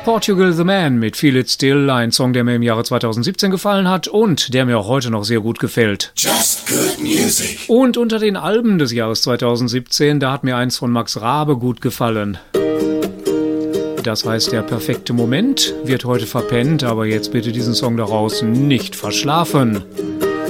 Portugal the Man mit Feel It Still, ein Song, der mir im Jahre 2017 gefallen hat und der mir auch heute noch sehr gut gefällt. Just good music. Und unter den Alben des Jahres 2017, da hat mir eins von Max Rabe gut gefallen. Das heißt, der perfekte Moment wird heute verpennt, aber jetzt bitte diesen Song daraus nicht verschlafen.